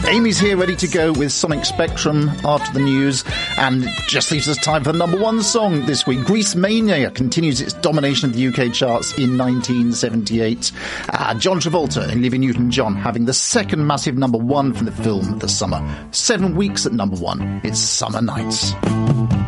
Amy's here ready to go with Sonic Spectrum after the news, and just leaves us time for the number one song this week. Grease Mania continues its domination of the UK charts in 1978. John Travolta and Olivia Newton-John having the second massive number one from the film The Summer. 7 weeks at number one. It's Summer Nights.